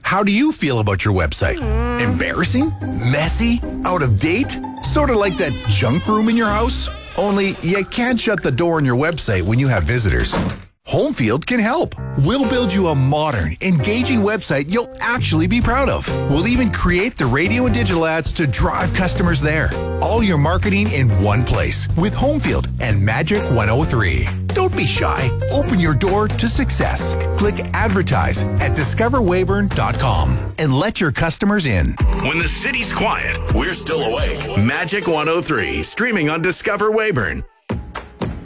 How do you feel about your website? Embarrassing? Messy? Out of date? Sort of like that junk room in your house? Only you can't shut the door on your website when you have visitors. Homefield can help. We'll build you a modern, engaging website you'll actually be proud of. We'll even create the radio and digital ads to drive customers there. All your marketing in one place with Homefield and Magic 103. Don't be shy. Open your door to success. Click advertise at discoverweyburn.com and let your customers in. When the city's quiet, we're still awake. Magic 103, streaming on Discover Weyburn.